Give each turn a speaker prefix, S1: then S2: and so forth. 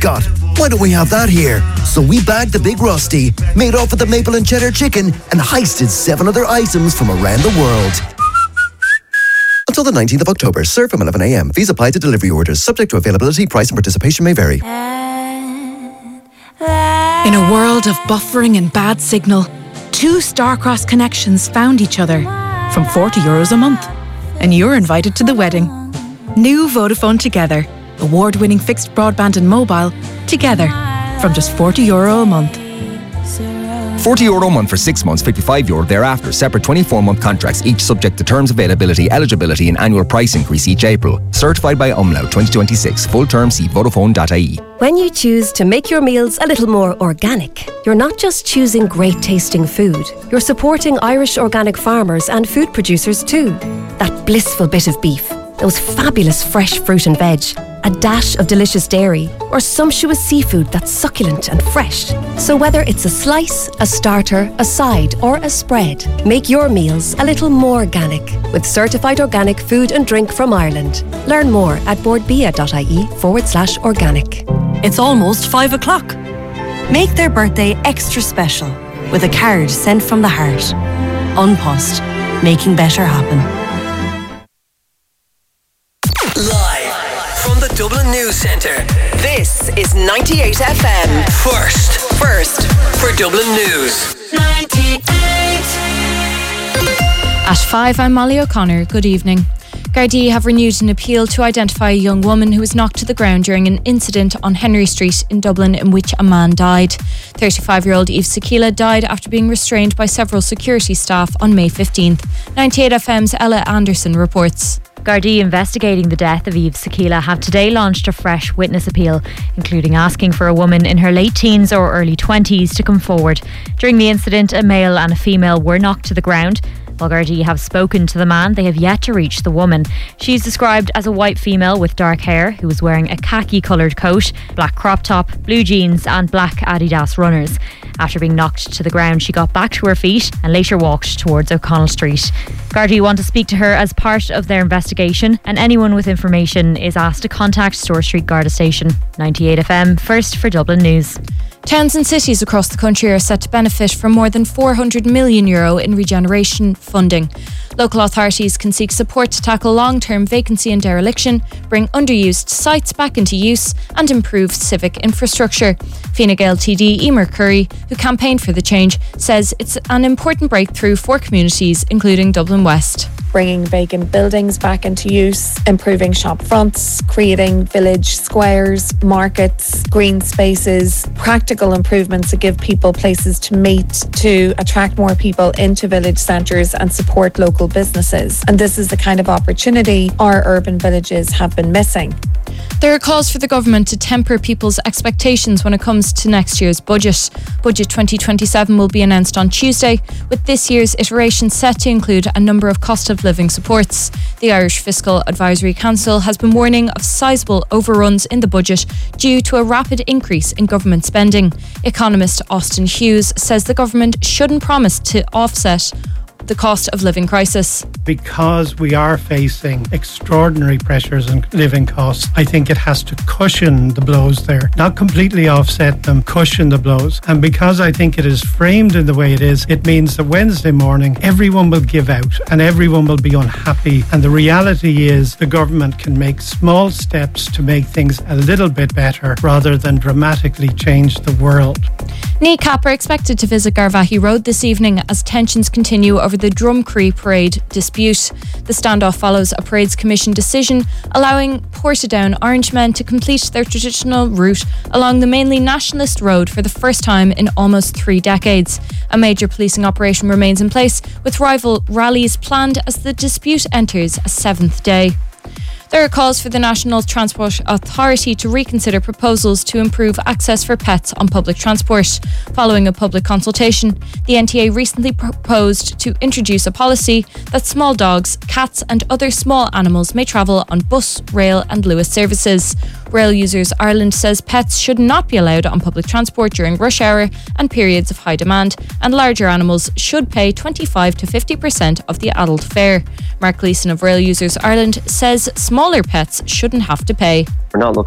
S1: Scott. Why don't we have that here? So we bagged the Big Rusty, made off with the maple and cheddar chicken, and heisted 7 other items from around the world. Until the 19th of October, serve from 11 a.m. Fees apply to delivery orders. Subject to availability, price and participation may vary.
S2: In a world of buffering and bad signal, 2 Starcross connections found each other from €40 a month. And you're invited to the wedding. New Vodafone Together. Award-winning fixed broadband and mobile together from just €40 a month.
S3: €40 a month for 6 months, €55 thereafter. Separate 24-month contracts, each subject to terms, availability, eligibility and annual price increase each April. Certified by Umlaut 2026. Full term, see Vodafone.ie.
S4: When you choose to make your meals a little more organic, you're not just choosing great tasting food. You're supporting Irish organic farmers and food producers too. That blissful bit of beef, those fabulous fresh fruit and veg, a dash of delicious dairy, or sumptuous seafood that's succulent and fresh. So whether it's a slice, a starter, a side, or a spread, make your meals a little more organic with certified organic food and drink from Ireland. Learn more at boardbia.ie/organic.
S5: It's almost 5 o'clock. Make their birthday extra special with a card sent from the heart. An Post, making better happen.
S6: Live from the Dublin News Centre, this is 98 FM. First for Dublin News. 98.
S7: At 5, I'm Molly O'Connor. Good evening. Gardaí have renewed an appeal to identify a young woman who was knocked to the ground during an incident on Henry Street in Dublin in which a man died. 35-year-old Eve Sakila died after being restrained by several security staff on May 15th. 98 FM's Ella Anderson reports.
S8: Gardaí investigating the death of Eve Sakila have today launched a fresh witness appeal, including asking for a woman in her late teens or early 20s to come forward. During the incident, a male and a female were knocked to the ground. While Gardaí have spoken to the man, they have yet to reach the woman. She's described as a white female with dark hair who was wearing a khaki-coloured coat, black crop top, blue jeans and black Adidas runners. After being knocked to the ground, she got back to her feet and later walked towards O'Connell Street. Gardaí want to speak to her as part of their investigation, and anyone with information is asked to contact Store Street Garda Station. 98 FM, first for Dublin News.
S7: Towns and cities across the country are set to benefit from more than €400 million in regeneration funding. Local authorities can seek support to tackle long-term vacancy and dereliction, bring underused sites back into use and improve civic infrastructure. Fine Gael TD Emer Curry, who campaigned for the change, says it's an important breakthrough for communities, including Dublin West.
S9: Bringing vacant buildings back into use, improving shop fronts, creating village squares, markets, green spaces, practical improvements that give people places to meet, to attract more people into village centres and support local businesses. And this is the kind of opportunity our urban villages have been missing.
S7: There are calls for the government to temper people's expectations when it comes to next year's budget. Budget 2027 will be announced on Tuesday, with this year's iteration set to include a number of cost of living supports. The Irish Fiscal Advisory Council has been warning of sizable overruns in the budget due to a rapid increase in government spending. Economist Austin Hughes says the government shouldn't promise to offset the cost of living crisis.
S10: Because we are facing extraordinary pressures on living costs, I think it has to cushion the blows there, not completely offset them, cushion the blows. And because I think it is framed in the way it is, it means that Wednesday morning everyone will give out and everyone will be unhappy. And the reality is the government can make small steps to make things a little bit better rather than dramatically change the world.
S7: NECAP are expected to visit Garvaghey Road this evening as tensions continue over the Drumcree parade dispute. The standoff follows a Parades Commission decision allowing Portadown Orangemen to complete their traditional route along the mainly nationalist road for the first time in almost 3 decades. A major policing operation remains in place, with rival rallies planned as the dispute enters a 7th day. There are calls for the National Transport Authority to reconsider proposals to improve access for pets on public transport. Following a public consultation, the NTA recently proposed to introduce a policy that small dogs, cats and other small animals may travel on bus, rail and Luas services. Rail Users Ireland says pets should not be allowed on public transport during rush hour and periods of high demand, and larger animals should pay 25 to 50% of the adult fare. Mark Gleeson of Rail Users Ireland says smaller pets shouldn't have to pay.
S11: We're not looking